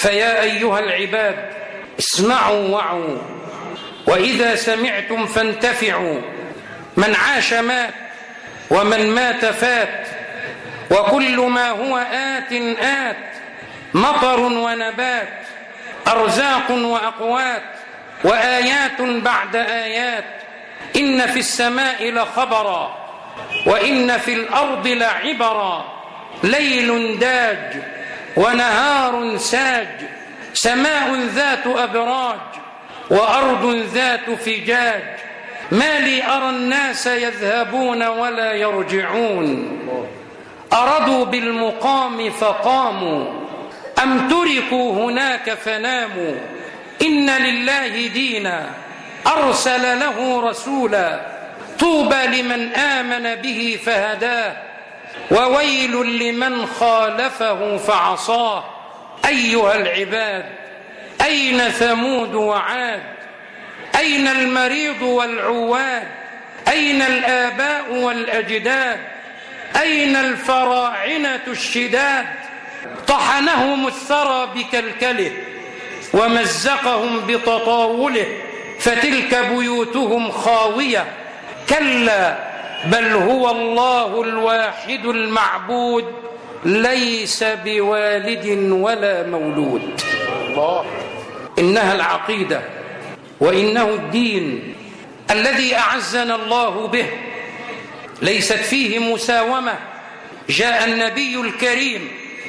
فيا أيها العباد اسمعوا وعوا، وإذا سمعتم فانتفعوا. من عاش مات، ومن مات فات، وكل ما هو آت آت. مطر ونبات، أرزاق وأقوات، وآيات بعد آيات. إن في السماء لخبرا، وإن في الأرض لعبرا. ليل داج ونهار ساج، سماء ذات أبراج، وأرض ذات فجاج. ما لي أرى الناس يذهبون ولا يرجعون، أرضوا بالمقام فقاموا، أم تركوا هناك فناموا. إن لله دينا أرسل له رسولا، طوبى لمن آمن به فهداه، وويل لمن خالفه فعصاه. أيها العباد أين ثمود وعاد؟ أين المريض والعواد؟ أين الآباء والأجداد؟ أين الفراعنة الشداد؟ طحنهم الثرى بكلكله، ومزقهم بتطاوله، فتلك بيوتهم خاوية. كلا بل هو الله الواحد المعبود، ليس بوالد ولا مولود. إنها العقيدة، وإنه الدين الذي أعزنا الله به، ليست فيه مساومة. جاء النبي الكريم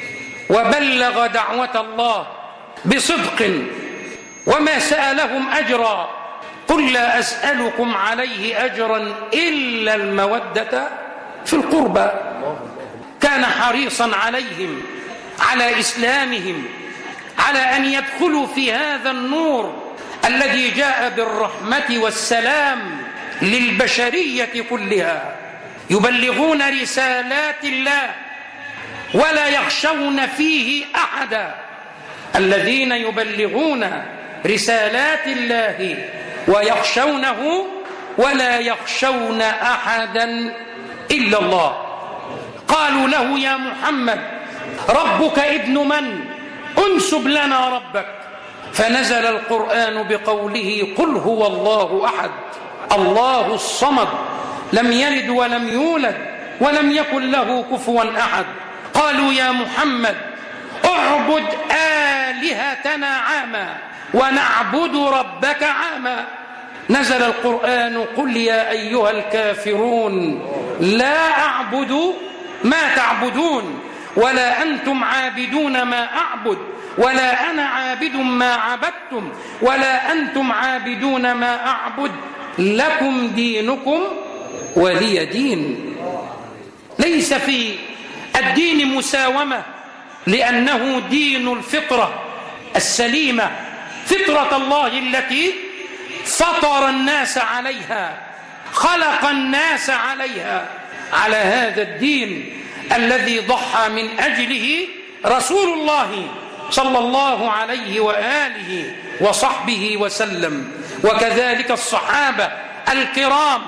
وبلغ دعوة الله بصدق، وما سألهم أجرا. قل لا أسألكم عليه أجرا إلا المودة في القربى. كان حريصا عليهم، على إسلامهم، على أن يدخلوا في هذا النور الذي جاء بالرحمة والسلام للبشرية كلها. يبلغون رسالات الله ولا يخشون فيه أحدا. الذين يبلغون رسالات الله ويخشونه ولا يخشون أحدا إلا الله. قالوا له يا محمد ربك ابن من؟ انسب لنا ربك. فنزل القرآن بقوله قل هو الله أحد الله الصمد لم يلد ولم يولد ولم يكن له كفوا أحد. قالوا يا محمد اعبد آلهتنا عاما ونعبد ربك عاما. نزل القرآن قل يا أيها الكافرون لا أعبد ما تعبدون ولا أنتم عابدون ما أعبد ولا أنا عابد ما عبدتم ولا أنتم عابدون ما أعبد لكم دينكم ولي دين. ليس في الدين مساومة، لأنه دين الفطرة السليمة، فطرة الله التي فطر الناس عليها، خلق الناس عليها، على هذا الدين الذي ضحى من أجله رسول الله صلى الله عليه وآله وصحبه وسلم، وكذلك الصحابة الكرام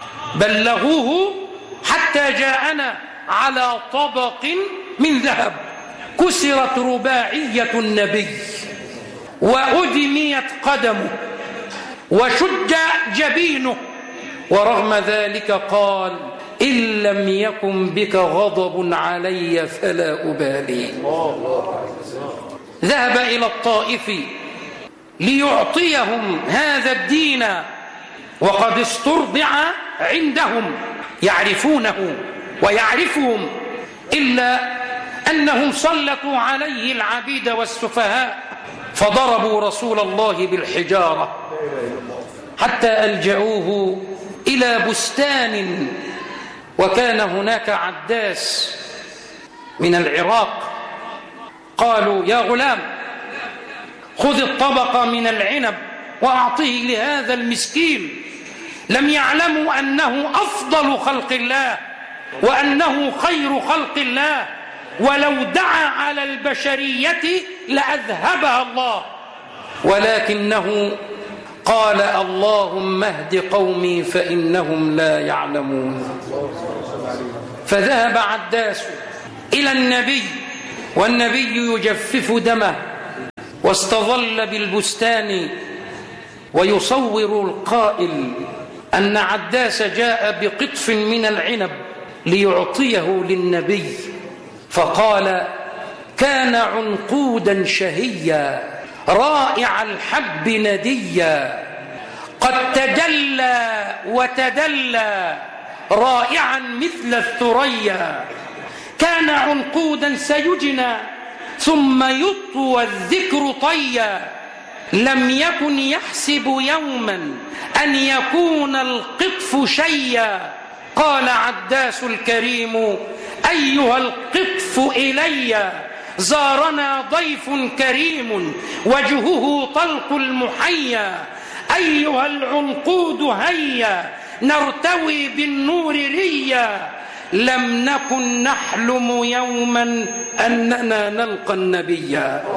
بلغوه حتى جاءنا على طبق من ذهب. كسرت رباعية النبي وأدميت قدمه وشج جبينه، ورغم ذلك قال إن لم يكن بك غضب علي فلا أبالي. ذهب إلى الطائف ليعطيهم هذا الدين وقد استرضع عندهم، يعرفونه ويعرفهم، إلا أنهم سلطوا عليه العبيد والسفهاء فضربوا رسول الله بالحجارة حتى ألجأوه إلى بستان، وكان هناك عداس من العراق. قالوا يا غلام خذ الطبق من العنب وأعطيه لهذا المسكين. لم يعلموا أنه أفضل خلق الله وأنه خير خلق الله، ولو دعا على البشرية لأذهبها الله، ولكنه قال اللهم اهد قومي فإنهم لا يعلمون. فذهب عداس إلى النبي والنبي يجفف دمه واستظل بالبستان ويصور القائل أن عداس جاء بقطف من العنب ليعطيه للنبي، فقال: كان عنقودا شهيا رائع الحب نديا، قد تجلى وتدلى رائعا مثل الثريا، كان عنقودا سيجنى ثم يطوى الذكر طيا، لم يكن يحسب يوما أن يكون القطف شيا، قال عداس الكريم: أيها القطف إلي، زارنا ضيف كريم وجهه طلق المحيا، أيها العنقود هيا نرتوي بالنور ريا، لم نكن نحلم يوما أننا نلقى النبي.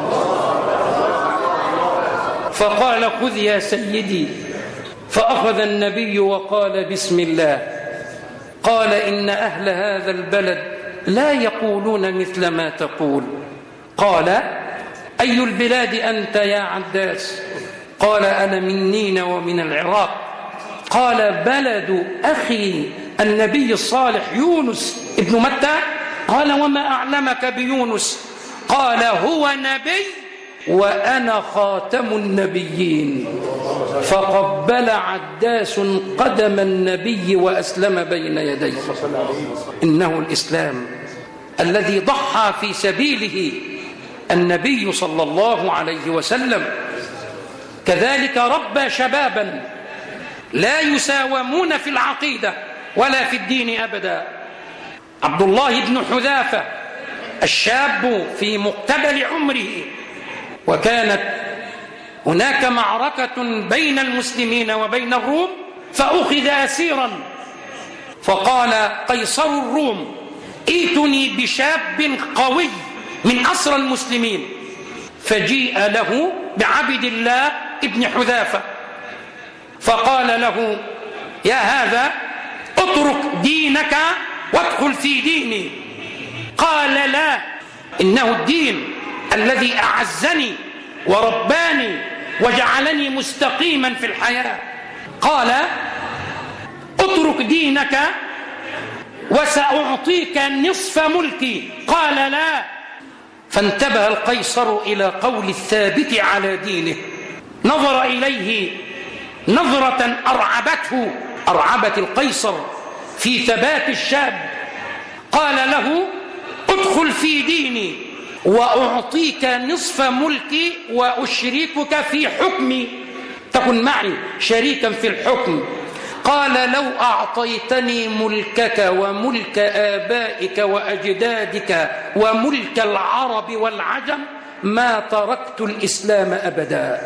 فقال: خذ يا سيدي. فأخذ النبي وقال: بسم الله. قال: إن أهل هذا البلد لا يقولون مثل ما تقول. قال: أي البلاد أنت يا عداس؟ قال: أنا من نين ومن العراق. قال: بلد أخي النبي الصالح يونس ابن متى؟ قال: وما أعلمك بيونس؟ قال: هو نبي وأنا خاتم النبيين. فقبل عداس قدم النبي وأسلم بين يديه. إنه الإسلام الذي ضحى في سبيله النبي صلى الله عليه وسلم. كذلك ربى شبابا لا يساومون في العقيدة ولا في الدين أبدا. عبد الله بن حذافة الشاب في مقتبل عمره، وكانت هناك معركة بين المسلمين وبين الروم، فأخذ أسيرا، فقال قيصر الروم: ائتني بشاب قوي من أسرى المسلمين. فجيء له بعبد الله ابن حذافة، فقال له: يا هذا اترك دينك وادخل في ديني. قال: لا، إنه الدين الذي أعزني ورباني وجعلني مستقيما في الحياة. قال: اترك دينك وسأعطيك نصف ملكي. قال: لا. فانتبه القيصر إلى قول الثابت على دينه، نظر إليه نظرة أرعبت القيصر في ثبات الشاب. قال له: ادخل في ديني وأعطيك نصف ملكي وأشركك في حكمي، تكن معي شريكا في الحكم. قال: لو أعطيتني ملكك وملك آبائك وأجدادك وملك العرب والعجم ما تركت الإسلام أبدا.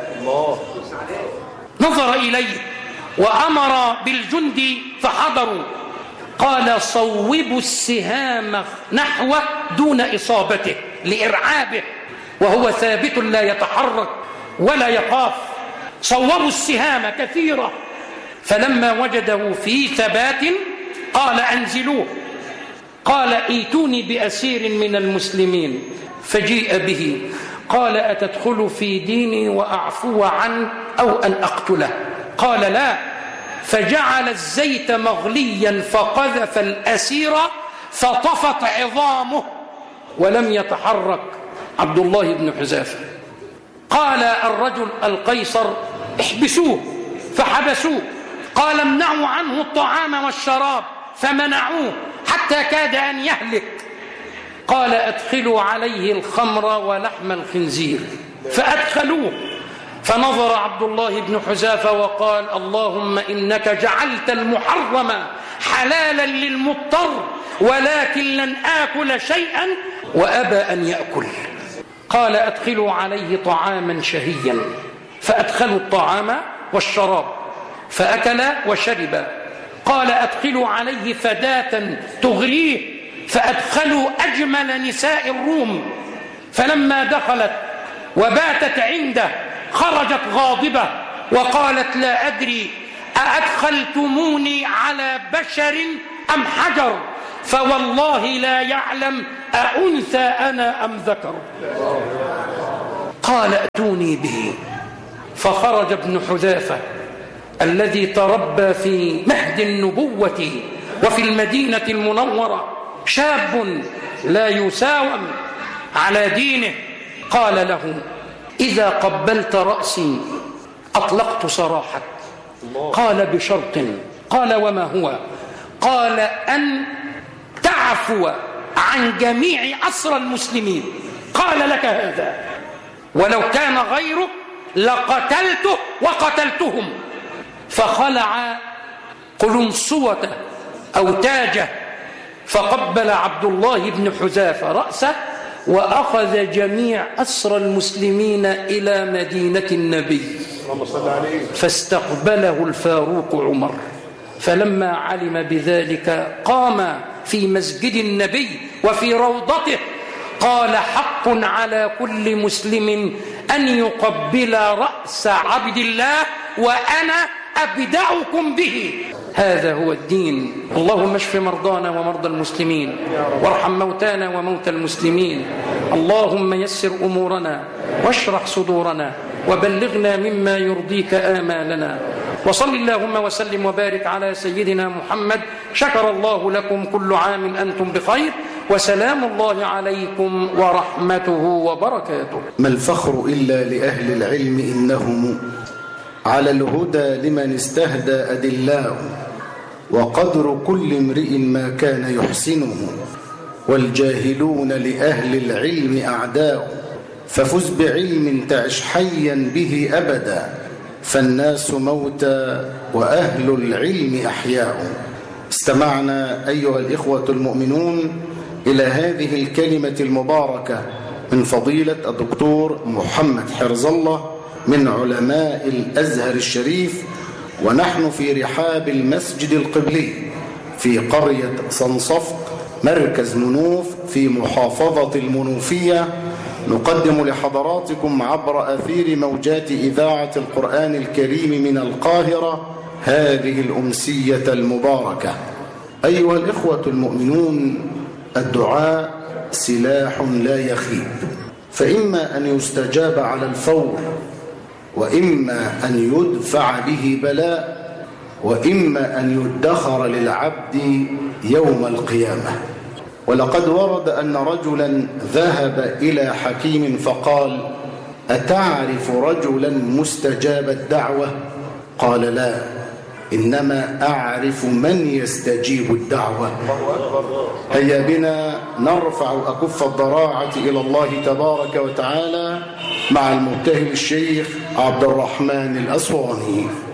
نظر إليه وأمر بالجند فحضروا. قال: صوبوا السهام نحوه دون إصابته لإرعابه، وهو ثابت لا يتحرك ولا يخاف. صوبوا السهام كثيرة، فلما وجده في ثبات قال: أنزلوه. قال: ائتوني بأسير من المسلمين. فجيء به. قال: أتدخل في ديني وأعفو عنه أو أن أقتله؟ قال: لا. فجعل الزيت مغليا فقذف الأسير فطفت عظامه ولم يتحرك عبد الله بن حذافة. قال الرجل القيصر: احبسوه. فحبسوه. قال: امنعوا عنه الطعام والشراب. فمنعوه حتى كاد أن يهلك. قال: أدخلوا عليه الخمر ولحم الخنزير. فأدخلوه. فنظر عبد الله بن حذافة وقال: اللهم إنك جعلت المحرم حلالا للمضطر، ولكن لن آكل شيئا وأبى أن يأكل. قال: أدخلوا عليه طعاما شهيا. فأدخلوا الطعام والشراب فأكل وشرب. قال: أدخلوا عليه فداة تغريه. فأدخلوا أجمل نساء الروم. فلما دخلت وباتت عنده خرجت غاضبة وقالت: لا أدري أأدخلتموني على بشر أم حجر، فوالله لا يعلم أأنثى أنا أم ذكر. قال ائتوني به. فخرج ابن حذافة الذي تربى في مهد النبوة وفي المدينة المنورة، شاب لا يساوم على دينه، قال له: إذا قبلت رأسي أطلقت سراحك. قال: بشرط. قال: وما هو؟ قال: أن تعفو عن جميع أسرى المسلمين. قال: لك هذا، ولو كان غيرك لقتلته وقتلتهم. فخلع قلنسوته أو تاجه، فقبل عبد الله بن حذافة رأسه، وأخذ جميع أسرى المسلمين إلى مدينة النبي، فاستقبله الفاروق عمر. فلما علم بذلك قام في مسجد النبي وفي روضته قال: حق على كل مسلم أن يقبل رأس عبد الله وأنا أبدأكم به. هذا هو الدين. اللهم اشف مرضانا ومرضى المسلمين، وارحم موتانا وموتى المسلمين. اللهم يسر أمورنا واشرح صدورنا وبلغنا مما يرضيك آمالنا. وصل اللهم وسلم وبارك على سيدنا محمد. شكر الله لكم، كل عام أنتم بخير، وسلام الله عليكم ورحمته وبركاته. ما الفخر إلا لأهل العلم، إنهم على الهدى لمن استهدى أدلاء، وقدر كل امرئ ما كان يحسنه، والجاهلون لأهل العلم أعداء. ففز بعلم تعش حيا به أبدا، فالناس موتى وأهل العلم أحياء. استمعنا أيها الإخوة المؤمنون إلى هذه الكلمة المباركة من فضيلة الدكتور محمد حرز الله من علماء الأزهر الشريف، ونحن في رحاب المسجد القبلي في قرية صنصفت مركز منوف في محافظة المنوفية، نقدم لحضراتكم عبر أثير موجات إذاعة القرآن الكريم من القاهرة هذه الأمسية المباركة. أيها الإخوة المؤمنون، الدعاء سلاح لا يخيب، فإما أن يستجاب على الفور، وإما أن يدفع به بلاء، وإما أن يدخر للعبد يوم القيامة. ولقد ورد أن رجلا ذهب إلى حكيم فقال: أتعرف رجلا مستجاب الدعوة؟ قال: لا، إنما أعرف من يستجيب الدعوة. هيا بنا نرفع أكف الضراعة إلى الله تبارك وتعالى مع المبتهل الشيخ عبد الرحمن الأسواني.